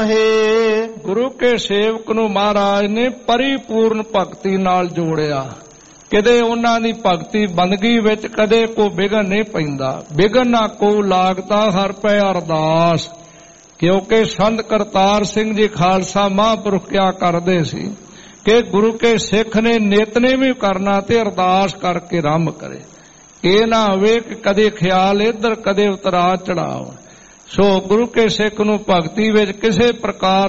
ਗੁਰੂ ਕੇ ਸੇਵਕ ਨੂੰ ਮਹਾਰਾਜ ਨੇ ਪਰਿਪੂਰਨ ਭਗਤੀ ਨਾਲ ਜੋੜਿਆ। ਕਿਤੇ ਉਹਨਾਂ ਦੀ ਭਗਤੀ ਬੰਦਗੀ ਵਿੱਚ ਕਦੇ ਕੋਈ ਵਿਘਨ ਨਹੀਂ ਪੈਂਦਾ। ਵਿਘਨ ਨਾ ਕੋ ਲਾਗਤਾ ਹਰ ਪੈ ਅਰਦਾਸ। ਕਿਉਂਕਿ ਸੰਤ ਕਰਤਾਰ ਸਿੰਘ ਜੀ ਖਾਲਸਾ ਮਹਾਂਪੁਰਖ ਕਿਆ ਕਰਦੇ ਸੀ ਕਿ ਗੁਰੂ ਕੇ ਸਿੱਖ ਨੇ ਨਿਤਨੇਮ ਵੀ ਕਰਨਾ ਤੇ ਅਰਦਾਸ ਕਰਕੇ ਆਰੰਭ ਕਰੇ। ਇਹ ਨਾ ਹੋਵੇ ਕਿ ਕਦੇ ਖਿਆਲ ਇੱਧਰ ਕਦੇ ਉਤਰਾ ਚੜਾਓ। ਸੋ ਗੁਰੂ ਕੇ ਸਿੱਖ ਨੂੰ ਭਗਤੀ ਵਿੱਚ ਕਿਸੇ ਪ੍ਰਕਾਰ